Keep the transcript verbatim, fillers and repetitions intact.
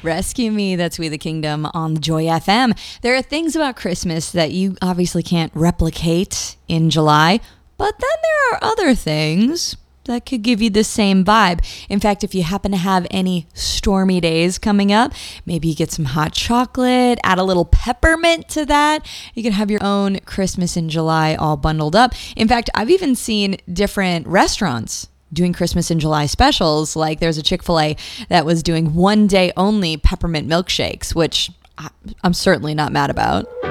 Rescue Me, that's We the Kingdom on Joy F M. There are things about Christmas that you obviously can't replicate in July, but then there are other things that could give you the same vibe. In fact, if you happen to have any stormy days coming up, maybe you get some hot chocolate, add a little peppermint to that. You can have your own Christmas in July all bundled up. In fact, I've even seen different restaurants doing Christmas in July specials. Like there's a Chick-fil-A that was doing one day only peppermint milkshakes, which I'm certainly not mad about.